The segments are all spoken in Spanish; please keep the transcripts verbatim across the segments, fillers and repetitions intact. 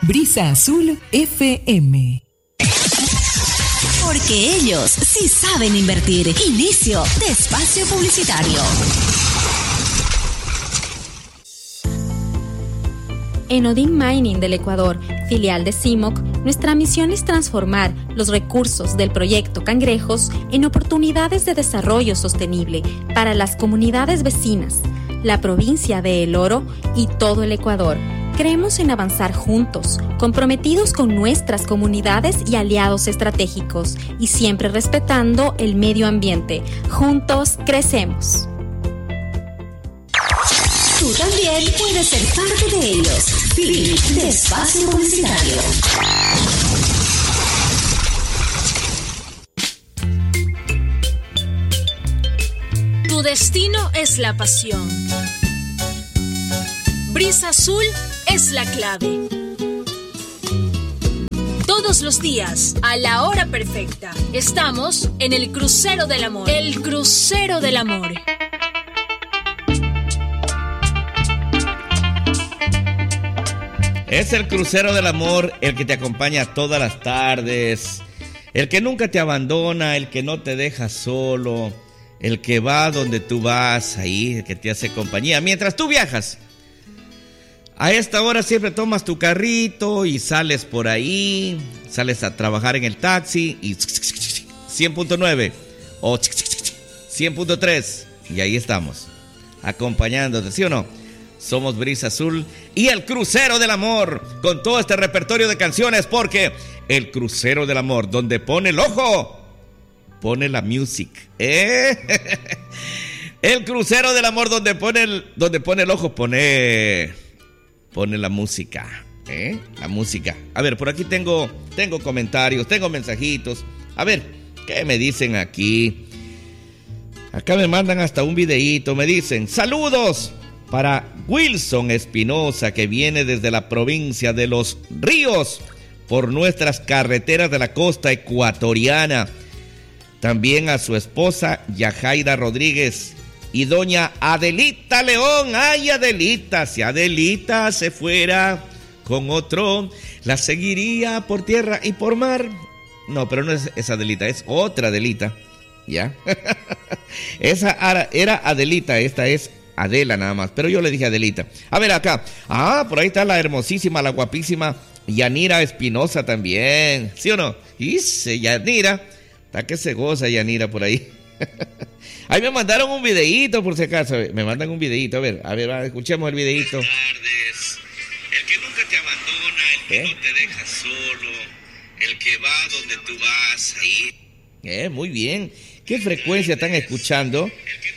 Brisa Azul F M. Porque ellos sí saben invertir. Inicio de espacio publicitario. En Odin Mining del Ecuador, filial de C I M O C, nuestra misión es transformar los recursos del proyecto Cangrejos en oportunidades de desarrollo sostenible para las comunidades vecinas, la provincia de El Oro y todo el Ecuador. Creemos en avanzar juntos, comprometidos con nuestras comunidades y aliados estratégicos, y siempre respetando el medio ambiente. Juntos crecemos. Tú también puedes ser parte de ellos. Fin de espacio publicitario. Tu destino es la pasión. Brisa Azul es la clave. Todos los días, a la hora perfecta, estamos en el crucero del amor. El crucero del amor. Es el crucero del amor, el que te acompaña todas las tardes, el que nunca te abandona, el que no te deja solo, el que va donde tú vas, ahí, el que te hace compañía mientras tú viajas. A esta hora siempre tomas tu carrito y sales por ahí, sales a trabajar en el taxi y cien punto nueve o cien punto tres y ahí estamos, acompañándote, ¿sí o no? Somos Brisa Azul y el Crucero del Amor, con todo este repertorio de canciones, porque el Crucero del Amor, donde pone el ojo, pone la music, ¿eh? El Crucero del Amor, donde pone el, donde pone el ojo, pone, pone la música, ¿eh? La música. A ver, por aquí tengo, tengo comentarios, tengo mensajitos. A ver, ¿qué me dicen aquí? Acá me mandan hasta un videíto, me dicen, saludos para Wilson Espinosa, que viene desde la provincia de Los Ríos por nuestras carreteras de la costa ecuatoriana. También a su esposa Yajaira Rodríguez y doña Adelita León. Ay, Adelita, si Adelita se fuera con otro, la seguiría por tierra y por mar. No, pero no es esa Adelita, es otra Adelita, ¿ya? Esa era Adelita, esta es Adela nada más, pero yo le dije Adelita. A ver acá, ah, por ahí está la hermosísima, la guapísima Yanira Espinosa también, ¿sí o no? Dice Yanira, está que se goza Yanira por ahí. Ahí me mandaron un videíto por si acaso, me mandan un videíto, a ver, a ver, escuchemos el videíto. Buenas tardes, el que nunca te abandona, el que ¿Eh? no te deja solo, el que va donde tú vas, ahí. Eh, muy bien, ¿qué frecuencia están escuchando?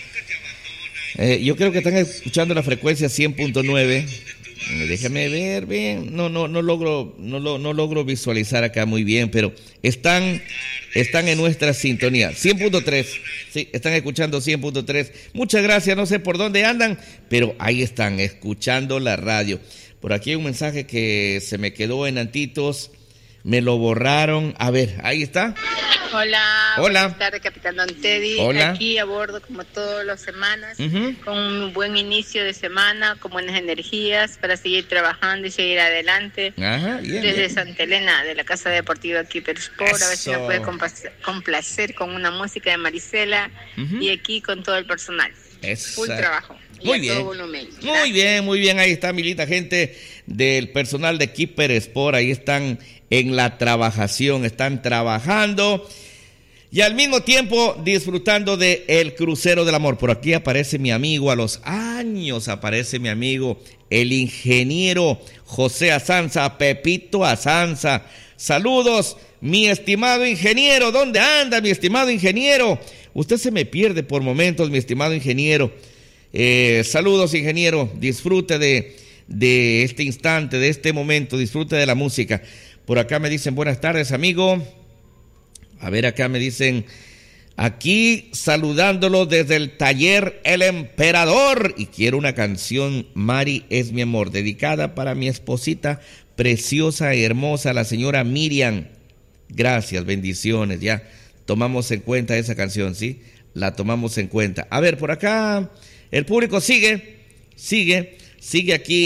Eh, yo creo que están escuchando la frecuencia cien punto nueve. Eh, déjame ver bien. No, no, no logro, no, lo, no logro visualizar acá muy bien, pero están, están en nuestra sintonía. cien punto tres. Sí, están escuchando cien punto tres. Muchas gracias, no sé por dónde andan, pero ahí están, escuchando la radio. Por aquí hay un mensaje que se me quedó en Antitos. Me lo borraron. A ver, ahí está. Hola, Hola. Buenas tardes, Capitán Don Teddy. Hola. Aquí a bordo como todas las semanas, Uh-huh. con un buen inicio de semana, con buenas energías para seguir trabajando y seguir adelante. Ajá, bien, Desde bien. Santa Elena, de la Casa Deportiva Keeper Sport, a ver si me Eso. puede complacer, complacer con una música de Marisela Uh-huh. y aquí con todo el personal. Esa. Full trabajo. Y Muy a bien. todo volumen. Muy bien, muy bien. Ahí está, Milita, gente del personal de Keeper Sport. Ahí están en la trabajación, están trabajando y al mismo tiempo disfrutando de el Crucero del Amor. Por aquí aparece mi amigo, a los años aparece mi amigo, el ingeniero José Azanza, Pepito Azanza. Saludos, mi estimado ingeniero. ¿Dónde anda, mi estimado ingeniero? Usted se me pierde por momentos, mi estimado ingeniero. Eh, saludos, ingeniero. Disfrute de, de este instante, de este momento. Disfrute de la música. Por acá me dicen buenas tardes, amigo. A ver, acá me dicen, aquí saludándolo desde el taller El Emperador. Y quiero una canción, Mari es mi amor, dedicada para mi esposita preciosa y hermosa, la señora Miriam. Gracias, bendiciones. Ya tomamos en cuenta esa canción, ¿sí? La tomamos en cuenta. A ver, por acá el público sigue, sigue, sigue aquí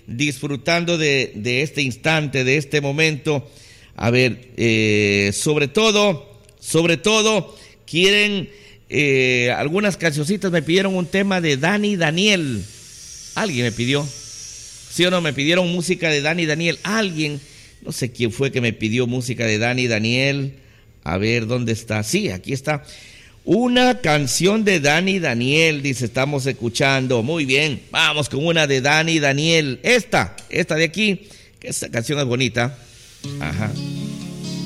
disfrutando de, de este instante, de este momento. A ver, eh, sobre todo, sobre todo, quieren eh, algunas cancioncitas. Me pidieron un tema de Dani Daniel. Alguien me pidió, ¿sí o no? Me pidieron música de Dani Daniel. Alguien, no sé quién fue que me pidió música de Dani Daniel. A ver, ¿dónde está? Sí, aquí está. Una canción de Dani Daniel, dice, estamos escuchando. Muy bien, vamos con una de Dani Daniel. Esta, esta de aquí, que esta canción es bonita. Ajá.